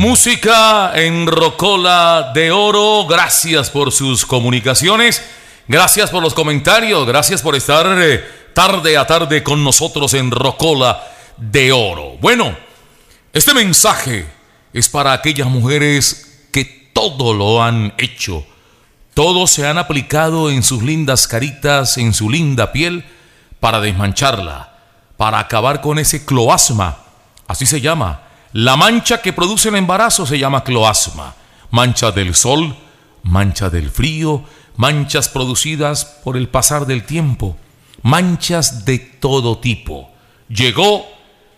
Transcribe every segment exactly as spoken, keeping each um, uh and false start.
Música en Rocola de Oro. Gracias por sus comunicaciones, gracias por los comentarios, gracias por estar eh, tarde a tarde con nosotros en Rocola de Oro. Bueno, este mensaje es para aquellas mujeres que todo lo han hecho, todo se han aplicado en sus lindas caritas, en su linda piel, para desmancharla, para acabar con ese cloasma, así se llama. La mancha que produce el embarazo se llama cloasma. Mancha del sol, mancha del frío, manchas producidas por el pasar del tiempo, manchas de todo tipo. Llegó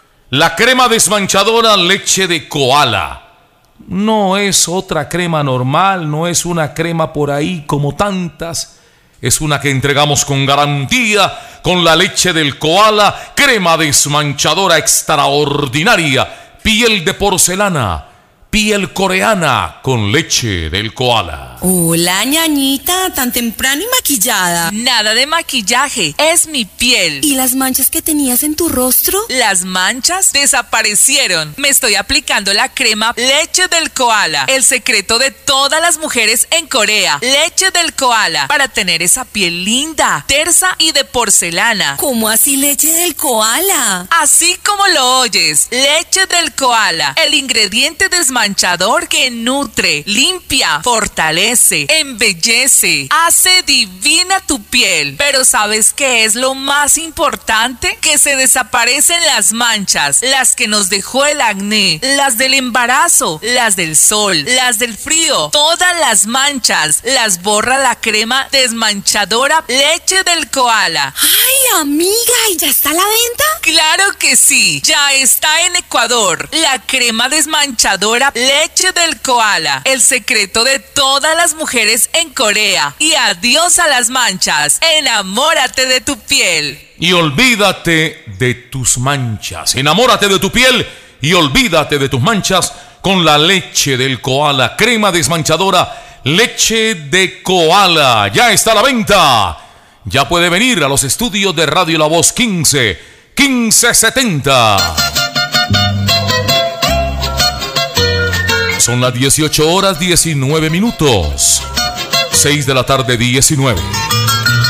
la crema desmanchadora leche de koala. No es otra crema normal, no es una crema por ahí como tantas. Es una que entregamos con garantía, con la leche del koala, crema desmanchadora extraordinaria. Piel de porcelana, piel coreana con leche del koala. Hola, ñañita, tan temprano y maquillada. Nada de maquillaje, es mi piel. ¿Y las manchas que tenías en tu rostro? Las manchas desaparecieron. Me estoy aplicando la crema leche del koala, el secreto de todas las mujeres en Corea. Leche del koala, para tener esa piel linda, tersa y de porcelana. ¿Cómo así leche del koala? Así como lo oyes, leche del koala, el ingrediente desmanchador que nutre, limpia, fortalece, embellece, hace divina tu piel. Pero ¿sabes qué es lo más importante? Que se desaparecen las manchas, las que nos dejó el acné, las del embarazo, las del sol, las del frío. Todas las manchas las borra la crema desmanchadora leche del koala. ¡Ay, amiga! ¿Y ya está a la venta? ¡Claro que sí! Ya está en Ecuador. La crema desmanchadora leche del koala, el secreto de todas las mujeres en Corea. Y adiós a las manchas. Enamórate de tu piel. Y olvídate de tus manchas. Enamórate de tu piel y olvídate de tus manchas con la leche del koala, crema desmanchadora leche de koala. Ya está a la venta. Ya puede venir a los estudios de Radio La Voz quince, quince setenta. Son las dieciocho horas diecinueve minutos. seis de la tarde, diecinueve.